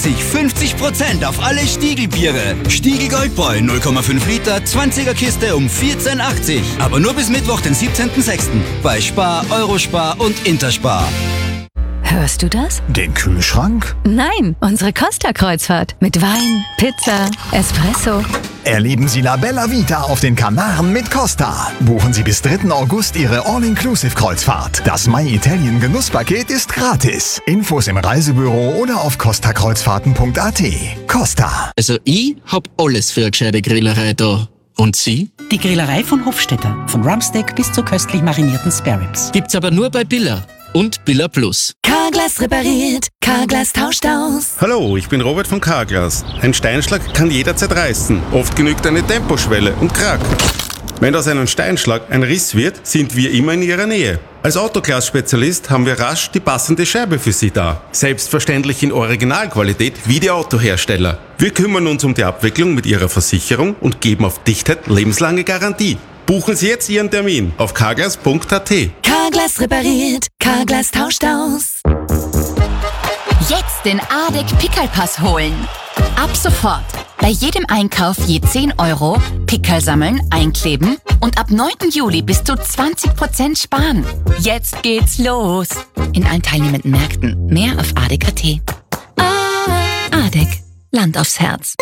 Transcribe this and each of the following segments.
50% auf alle Stiegelbiere. Stiegel Goldbräu 0,5 Liter, 20er Kiste um 14,80. Aber nur bis Mittwoch, den 17.06. bei Spar, Eurospar und Interspar. Hörst du das? Den Kühlschrank? Nein, unsere Costa-Kreuzfahrt. Mit Wein, Pizza, Espresso. Erleben Sie La Bella Vita auf den Kanaren mit Costa. Buchen Sie bis 3. August Ihre All-Inclusive-Kreuzfahrt. Das My Italien Genusspaket ist gratis. Infos im Reisebüro oder auf costakreuzfahrten.at. Costa. Also ich hab alles für eine gescheite Grillerei da. Und Sie? Die Grillerei von Hofstetter. Von Rumpsteak bis zu köstlich marinierten Spareribs. Gibt's aber nur bei Billa und Billa Plus. Carglass repariert, Carglass tauscht aus. Hallo, ich bin Robert von Carglass. Ein Steinschlag kann jederzeit reißen. Oft genügt eine Temposchwelle und Krack. Wenn aus einem Steinschlag ein Riss wird, sind wir immer in Ihrer Nähe. Als Autoglas-Spezialist haben wir rasch die passende Scheibe für Sie da. Selbstverständlich in Originalqualität wie die Autohersteller. Wir kümmern uns um die Abwicklung mit Ihrer Versicherung und geben auf Dichtheit lebenslange Garantie. Buchen Sie jetzt Ihren Termin auf carglass.at. Carglass repariert, Carglass tauscht aus. Jetzt den ADEC Pickelpass holen. Ab sofort. Bei jedem Einkauf je 10 Euro, Pickel sammeln, einkleben und ab 9. Juli bis zu 20% sparen. Jetzt geht's los. In allen teilnehmenden Märkten. Mehr auf ADEC.at. ADEC. Land aufs Herz.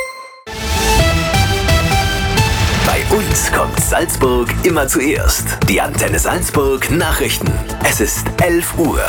Bei uns kommt Salzburg immer zuerst. Die Antenne Salzburg Nachrichten. Es ist 11 Uhr.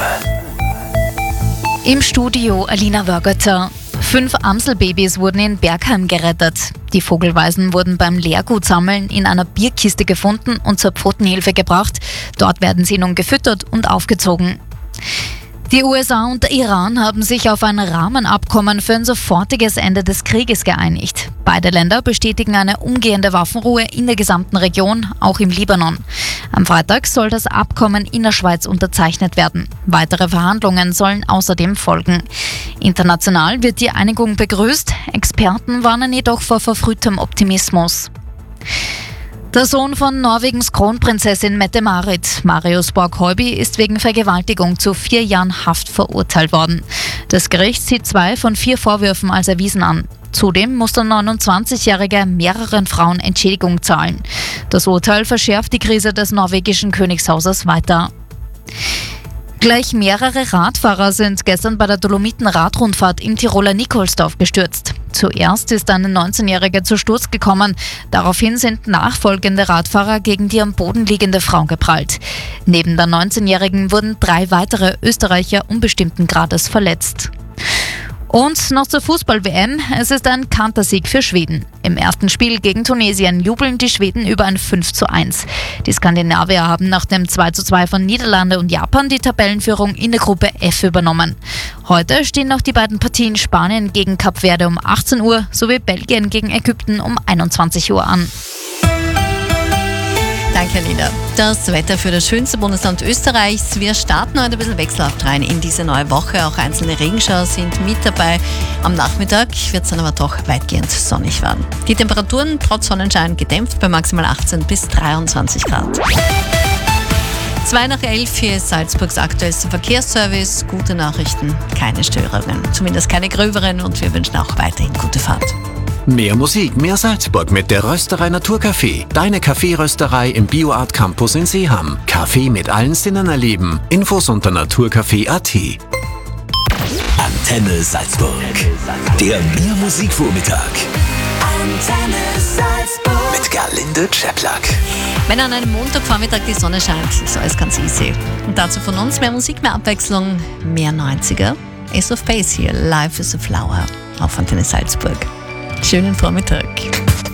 Im Studio Alina Wörgötter. 5 Amselbabys wurden in Bergheim gerettet. Die Vogelweisen wurden beim Leergutsammeln in einer Bierkiste gefunden und zur Pfotenhilfe gebracht. Dort werden sie nun gefüttert und aufgezogen. Die USA und der Iran haben sich auf ein Rahmenabkommen für ein sofortiges Ende des Krieges geeinigt. Beide Länder bestätigen eine umgehende Waffenruhe in der gesamten Region, auch im Libanon. Am Freitag soll das Abkommen in der Schweiz unterzeichnet werden. Weitere Verhandlungen sollen außerdem folgen. International wird die Einigung begrüßt. Experten warnen jedoch vor verfrühtem Optimismus. Der Sohn von Norwegens Kronprinzessin Mette-Marit, Marius Borg-Heuby, ist wegen Vergewaltigung zu 4 Jahren Haft verurteilt worden. Das Gericht sieht 2 von 4 Vorwürfen als erwiesen an. Zudem muss der 29-Jährige mehreren Frauen Entschädigung zahlen. Das Urteil verschärft die Krise des norwegischen Königshauses weiter. Gleich mehrere Radfahrer sind gestern bei der Dolomiten-Radrundfahrt im Tiroler Nikolsdorf gestürzt. Zuerst ist eine 19-Jährige zu Sturz gekommen. Daraufhin sind nachfolgende Radfahrer gegen die am Boden liegende Frau geprallt. Neben der 19-Jährigen wurden 3 weitere Österreicher unbestimmten Grades verletzt. Und noch zur Fußball-WM. Es ist ein Kantersieg für Schweden. Im ersten Spiel gegen Tunesien jubeln die Schweden über ein 5:1. Die Skandinavier haben nach dem 2:2 von Niederlande und Japan die Tabellenführung in der Gruppe F übernommen. Heute stehen noch die beiden Partien Spanien gegen Kap Verde um 18 Uhr sowie Belgien gegen Ägypten um 21 Uhr an. Danke, Lina. Das Wetter für das schönste Bundesland Österreichs. Wir starten heute ein bisschen wechselhaft rein in diese neue Woche. Auch einzelne Regenschauer sind mit dabei. Am Nachmittag wird es dann aber doch weitgehend sonnig werden. Die Temperaturen trotz Sonnenschein gedämpft bei maximal 18 bis 23 Grad. 11:02 hier ist Salzburgs aktuellster Verkehrsservice. Gute Nachrichten, keine Störungen. Zumindest keine gröberen und wir wünschen auch weiterhin gute Fahrt. Mehr Musik, mehr Salzburg mit der Rösterei Naturcafé. Deine Kaffeerösterei im BioArt Campus in Seeham. Kaffee mit allen Sinnen erleben. Infos unter naturcafé.at. Antenne Salzburg. Der Biermusikvormittag. Antenne Salzburg. Mit Gerlinde Czeplak. Wenn an einem Montagvormittag die Sonne scheint, ist alles ganz easy. Und dazu von uns mehr Musik, mehr Abwechslung, mehr 90er. Ace of Base hier, Life is a Flower auf Antenne Salzburg. Schönen Vormittag.